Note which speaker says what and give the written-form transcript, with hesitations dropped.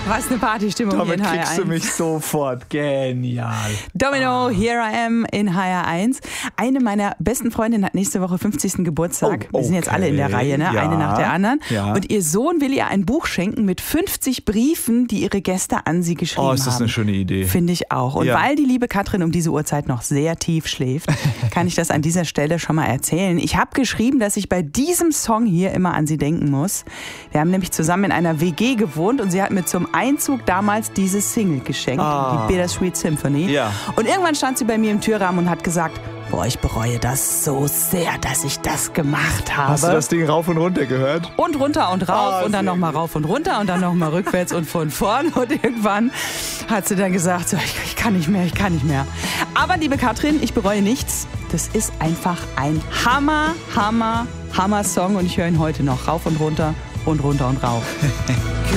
Speaker 1: Was eine Partystimmung hier in
Speaker 2: Damit
Speaker 1: HR1.
Speaker 2: kriegst du mich sofort. Genial.
Speaker 1: Domino, Here I Am in HR1. Eine meiner besten Freundinnen hat nächste Woche 50. Geburtstag.
Speaker 2: Oh,
Speaker 1: Wir sind jetzt alle in der Reihe, ne?
Speaker 2: Ja.
Speaker 1: Eine nach der anderen.
Speaker 2: Ja.
Speaker 1: Und ihr Sohn will ihr ein Buch schenken mit 50 Briefen, die ihre Gäste an sie geschrieben haben.
Speaker 2: Oh, ist das eine schöne Idee.
Speaker 1: Finde ich auch. Und
Speaker 2: Ja.
Speaker 1: weil die liebe Katrin um diese Uhrzeit noch sehr tief schläft, kann ich das an dieser Stelle schon mal erzählen. Ich habe geschrieben, dass ich bei diesem Song hier immer an sie denken muss. Wir haben nämlich zusammen in einer WG gewohnt und sie hat mir zum Einzug damals diese Single geschenkt, die Bittersweet Symphony.
Speaker 2: Ja.
Speaker 1: Und irgendwann stand sie bei mir im Türrahmen und hat gesagt, boah, ich bereue das so sehr, dass ich das gemacht habe.
Speaker 2: Hast du das Ding rauf und runter gehört?
Speaker 1: Und runter und rauf und dann nochmal rauf und runter und dann nochmal rückwärts und von vorn. Und irgendwann hat sie dann gesagt, so, ich kann nicht mehr. Aber liebe Katrin, ich bereue nichts. Das ist einfach ein Hammer Song und ich höre ihn heute noch rauf und runter und runter und rauf.